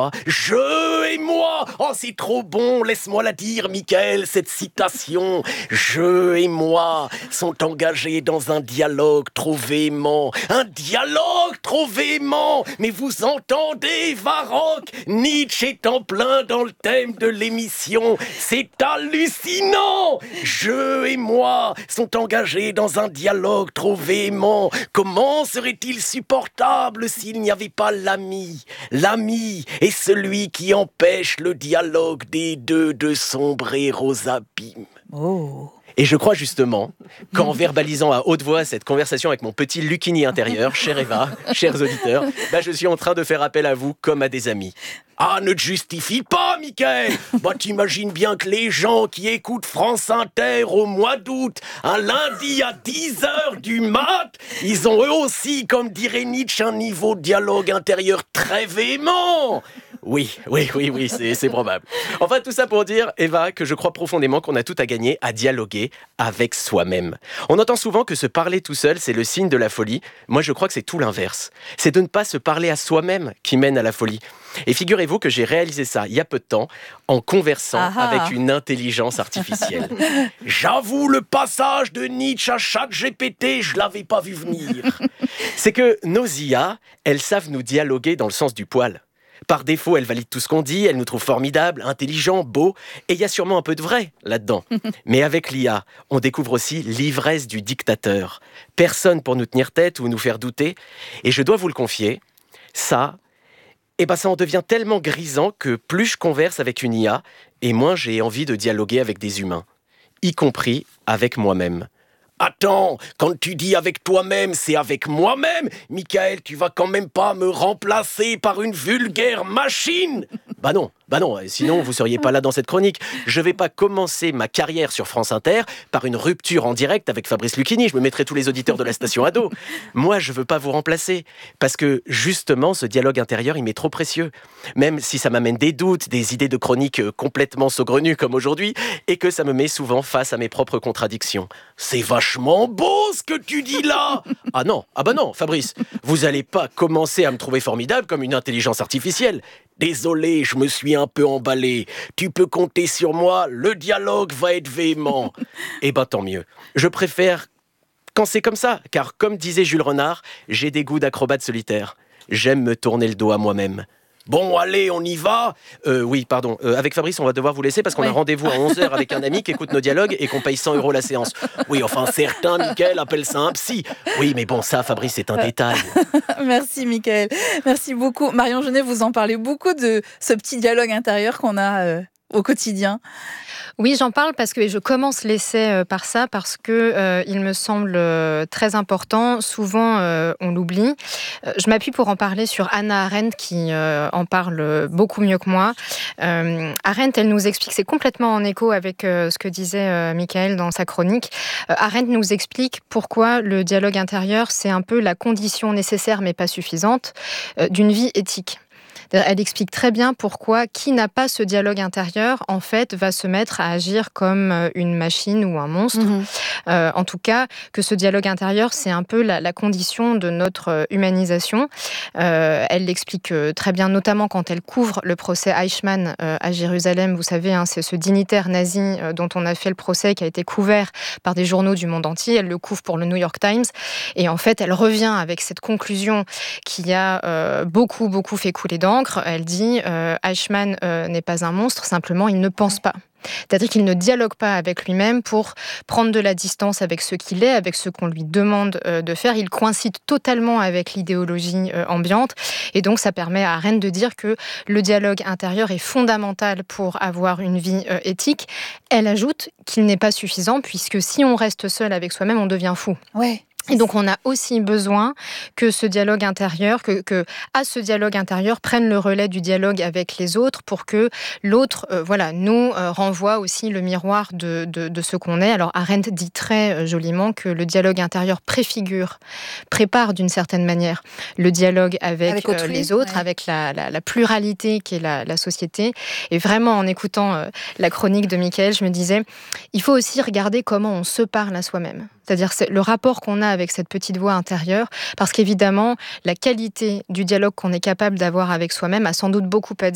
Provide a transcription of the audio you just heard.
je et moi. Oh, c'est trop bon, laisse-moi la dire, Michael, cette citation. Je et moi sont engagés dans un dialogue trop véhément. Un dialogue trop véhément. Mais vous entendez, Varrock, Nietzsche est en plein dans le thème de l'émission. C'est hallucinant. Je et moi sont engagés dans un dialogue trop véhément. Comment serait-il supportable s'il n'y avait pas l'ami? L'ami est celui qui empêche le dialogue des deux de sombrer aux abîmes. Oh. Et je crois justement qu'en verbalisant à haute voix cette conversation avec mon petit Lucchini intérieur, chère Eva, chers auditeurs, je suis en train de faire appel à vous comme à des amis. Ah, ne te justifie pas, Michael. T'imagines bien que les gens qui écoutent France Inter au mois d'août, un lundi à 10h du mat, ils ont eux aussi, comme dirait Nietzsche, un niveau de dialogue intérieur très véhément. Oui, c'est probable. Enfin, tout ça pour dire, Eva, que je crois profondément qu'on a tout à gagner à dialoguer avec soi-même. On entend souvent que se parler tout seul, c'est le signe de la folie. Moi, je crois que c'est tout l'inverse. C'est de ne pas se parler à soi-même qui mène à la folie. Et figurez-vous que j'ai réalisé ça il y a peu de temps en conversant avec une intelligence artificielle. J'avoue, le passage de Nietzsche à ChatGPT, je l'avais pas vu venir. C'est que nos IA, elles savent nous dialoguer dans le sens du poil. Par défaut, elles valident tout ce qu'on dit, elles nous trouvent formidables, intelligents, beaux, et il y a sûrement un peu de vrai là-dedans. Mais avec l'IA, on découvre aussi l'ivresse du dictateur. Personne pour nous tenir tête ou nous faire douter. Et je dois vous le confier, ça en devient tellement grisant que plus je converse avec une IA, et moins j'ai envie de dialoguer avec des humains, y compris avec moi-même. Attends, quand tu dis avec toi-même, c'est avec moi-même. Michael, tu vas quand même pas me remplacer par une vulgaire machine. Bah non, sinon vous seriez pas là dans cette chronique. Je vais pas commencer ma carrière sur France Inter par une rupture en direct avec Fabrice Lucchini. Je me mettrai tous les auditeurs de la station à dos. Moi, je veux pas vous remplacer. Parce que, justement, ce dialogue intérieur, il m'est trop précieux. Même si ça m'amène des doutes, des idées de chronique complètement saugrenues comme aujourd'hui, et que ça me met souvent face à mes propres contradictions. C'est vachement beau ce que tu dis là. Ah non, Fabrice, vous allez pas commencer à me trouver formidable comme une intelligence artificielle. Désolé, je me suis un peu emballé. Tu peux compter sur moi, le dialogue va être véhément. Tant mieux. Je préfère quand c'est comme ça, car comme disait Jules Renard, j'ai des goûts d'acrobate solitaire. J'aime me tourner le dos à moi-même. Bon, allez, on y va. Avec Fabrice, on va devoir vous laisser parce qu'on a rendez-vous à 11h avec un ami qui écoute nos dialogues et qu'on paye 100 € la séance. Oui, enfin, certains, Michael, appellent ça un psy. Oui, mais bon, ça, Fabrice, c'est un détail. Merci, Michael. Merci beaucoup. Marion Jeunet, vous en parlez beaucoup de ce petit dialogue intérieur qu'on a au quotidien. Oui, j'en parle parce que je commence l'essai par ça, parce que il me semble très important. Souvent, on l'oublie. Je m'appuie pour en parler sur Hannah Arendt, qui en parle beaucoup mieux que moi. Arendt, elle nous explique, c'est complètement en écho avec ce que disait Michael dans sa chronique. Arendt nous explique pourquoi le dialogue intérieur, c'est un peu la condition nécessaire, mais pas suffisante, d'une vie éthique. Elle explique très bien pourquoi qui n'a pas ce dialogue intérieur, en fait, va se mettre à agir comme une machine ou un monstre. En tout cas, que ce dialogue intérieur, c'est un peu la condition de notre humanisation. Elle l'explique très bien, notamment quand elle couvre le procès Eichmann à Jérusalem. Vous savez, c'est ce dignitaire nazi dont on a fait le procès, qui a été couvert par des journaux du monde entier. Elle le couvre pour le New York Times. Et en fait, elle revient avec cette conclusion qui a beaucoup fait couler d'encre. Elle dit Eichmann n'est pas un monstre, simplement il ne pense pas. C'est-à-dire qu'il ne dialogue pas avec lui-même pour prendre de la distance avec ce qu'il est, avec ce qu'on lui demande de faire. Il coïncide totalement avec l'idéologie ambiante. Et donc, ça permet à Arendt de dire que le dialogue intérieur est fondamental pour avoir une vie éthique. Elle ajoute qu'il n'est pas suffisant, puisque si on reste seul avec soi-même, on devient fou. Ouais. Et donc, on a aussi besoin que ce dialogue intérieur, que à ce dialogue intérieur prenne le relais du dialogue avec les autres pour que l'autre, nous renvoie aussi le miroir de ce qu'on est. Alors, Arendt dit très joliment que le dialogue intérieur prépare d'une certaine manière le dialogue avec autrui, les autres, avec la pluralité qui est la société. Et vraiment, en écoutant la chronique de Michael, je me disais, il faut aussi regarder comment on se parle à soi-même. C'est-à-dire le rapport qu'on a avec cette petite voix intérieure, parce qu'évidemment, la qualité du dialogue qu'on est capable d'avoir avec soi-même a sans doute beaucoup à dire